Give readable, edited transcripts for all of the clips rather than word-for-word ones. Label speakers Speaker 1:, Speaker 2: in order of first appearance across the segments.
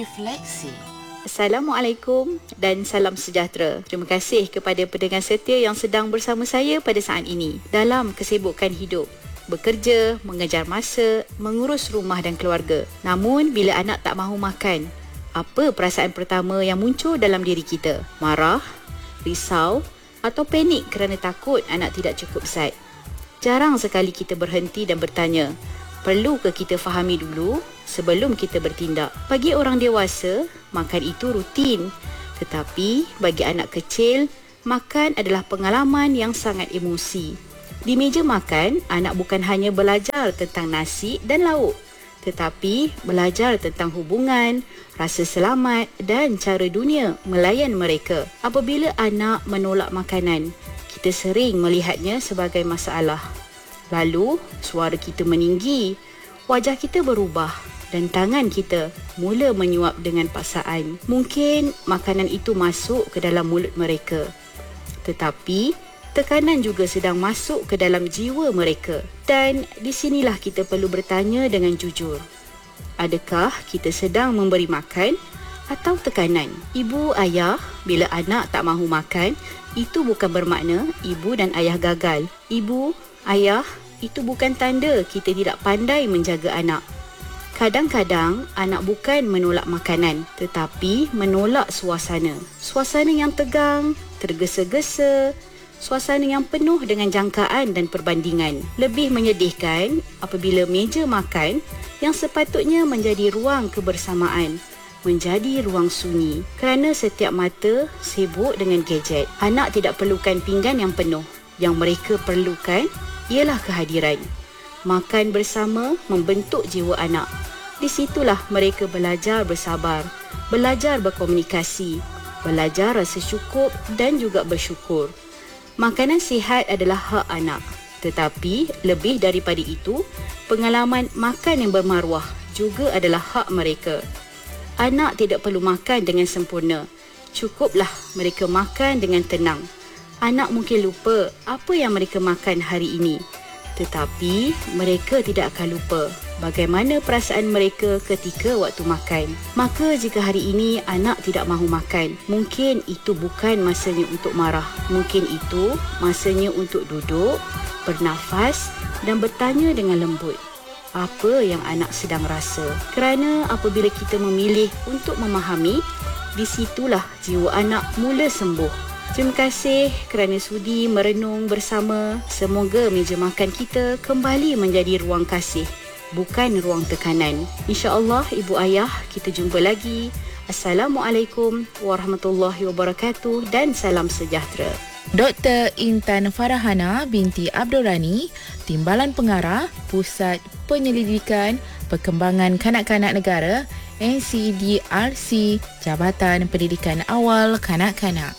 Speaker 1: Refleksi.
Speaker 2: Assalamualaikum dan salam sejahtera. Terima kasih kepada pendengar setia yang sedang bersama saya pada saat ini dalam kesibukan hidup. Bekerja, mengejar masa, mengurus rumah dan keluarga. Namun, bila anak tak mahu makan, apa perasaan pertama yang muncul dalam diri kita? Marah, risau atau panik kerana takut anak tidak cukup zat? Jarang sekali kita berhenti dan bertanya, perlu ke kita fahami dulu sebelum kita bertindak? Bagi orang dewasa, makan itu rutin. Tetapi bagi anak kecil, makan adalah pengalaman yang sangat emosi. Di meja makan, anak bukan hanya belajar tentang nasi dan lauk, tetapi belajar tentang hubungan, rasa selamat dan cara dunia melayan mereka. Apabila anak menolak makanan, kita sering melihatnya sebagai masalah. Lalu, suara kita meninggi, wajah kita berubah dan tangan kita mula menyuap dengan paksaan. Mungkin makanan itu masuk ke dalam mulut mereka. Tetapi, tekanan juga sedang masuk ke dalam jiwa mereka. Dan di sinilah kita perlu bertanya dengan jujur. Adakah kita sedang memberi makan atau tekanan? Ibu, ayah, bila anak tak mahu makan, itu bukan bermakna ibu dan ayah gagal. Ibu, ayah, itu bukan tanda kita tidak pandai menjaga anak. Kadang-kadang, anak bukan menolak makanan, tetapi menolak suasana. Suasana yang tegang, tergesa-gesa, suasana yang penuh dengan jangkaan dan perbandingan. Lebih menyedihkan apabila meja makan yang sepatutnya menjadi ruang kebersamaan menjadi ruang sunyi kerana setiap mata sibuk dengan gadget. Anak tidak perlukan pinggan yang penuh. Yang mereka perlukan ialah kehadiran. Makan bersama membentuk jiwa anak. Di situlah mereka belajar bersabar, belajar berkomunikasi, belajar rasa cukup dan juga bersyukur. Makanan sihat adalah hak anak. Tetapi lebih daripada itu, pengalaman makan yang bermaruah juga adalah hak mereka. Anak tidak perlu makan dengan sempurna. Cukuplah mereka makan dengan tenang. Anak mungkin lupa apa yang mereka makan hari ini. Tetapi mereka tidak akan lupa bagaimana perasaan mereka ketika waktu makan. Maka jika hari ini anak tidak mahu makan, mungkin itu bukan masanya untuk marah. Mungkin itu masanya untuk duduk, bernafas dan bertanya dengan lembut. Apa yang anak sedang rasa? Kerana apabila kita memilih untuk memahami, di situlah jiwa anak mula sembuh. Terima kasih kerana sudi merenung bersama. Semoga meja makan kita kembali menjadi ruang kasih, bukan ruang tekanan. InsyaAllah, ibu ayah, kita jumpa lagi. Assalamualaikum warahmatullahi wabarakatuh dan salam sejahtera.
Speaker 1: Dr. Intan Farahana binti Abdul Rani, Timbalan Pengarah, Pusat Penyelidikan Perkembangan Kanak-Kanak Negara, NCDRC, Jabatan Pendidikan Awal Kanak-Kanak.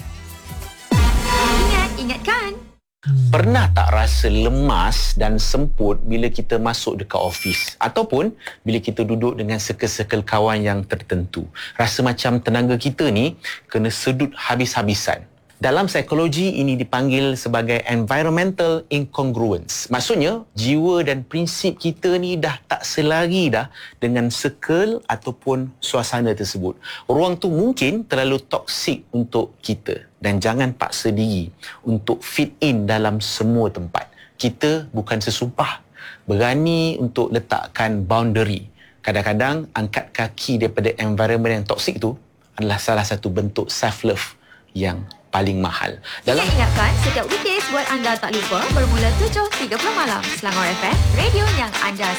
Speaker 3: Ingatkan.
Speaker 4: Pernah tak rasa lemas dan semput bila kita masuk dekat office ataupun bila kita duduk dengan circle-circle kawan yang tertentu? Rasa macam tenaga kita ni kena sedut habis-habisan. Dalam psikologi ini dipanggil sebagai environmental incongruence. Maksudnya, jiwa dan prinsip kita ni dah tak selari dah dengan circle ataupun suasana tersebut. Ruang tu mungkin terlalu toksik untuk kita dan jangan paksa diri untuk fit in dalam semua tempat. Kita bukan sesumpah. Berani untuk letakkan boundary. Kadang-kadang angkat kaki daripada environment yang toksik tu adalah salah satu bentuk self-love yang paling mahal.
Speaker 3: Ingatkan, setiap weekdays buat anda tak lupa bermula 7.30 malam. Selangor FM, radio yang anda